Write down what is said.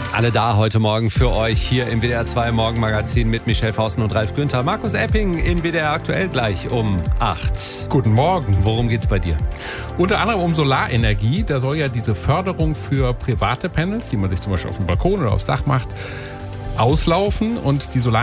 Alle da heute Morgen für euch hier im WDR 2 Morgenmagazin mit Michelle Fausten und Ralf Günther. Markus Epping in WDR aktuell gleich um 8. Guten Morgen. Worum geht's bei dir? Unter anderem um Solarenergie. Da soll ja diese Förderung für private Panels, die man sich zum Beispiel auf dem Balkon oder aufs Dach macht, auslaufen. Und die